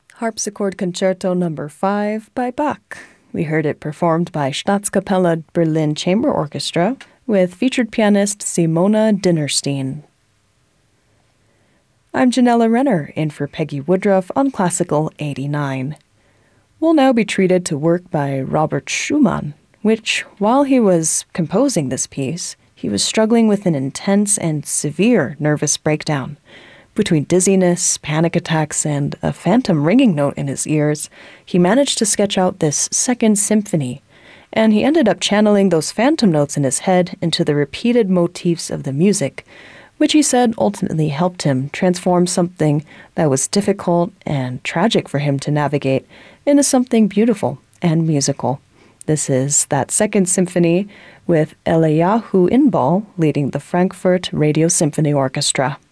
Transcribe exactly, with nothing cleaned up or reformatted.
Harpsichord Concerto Number five by Bach. We heard it performed by Staatskapelle Berlin Chamber Orchestra with featured pianist Simona Dinnerstein. I'm Janella Renner, in for Peggy Woodruff on Classical eighty-nine. We'll now be treated to work by Robert Schumann, which, while he was composing this piece, he was struggling with an intense and severe nervous breakdown. Between dizziness, panic attacks, and a phantom ringing note in his ears, he managed to sketch out this second symphony, and he ended up channeling those phantom notes in his head into the repeated motifs of the music, which he said ultimately helped him transform something that was difficult and tragic for him to navigate into something beautiful and musical. This is that second symphony with Eliyahu Inbal leading the Frankfurt Radio Symphony Orchestra.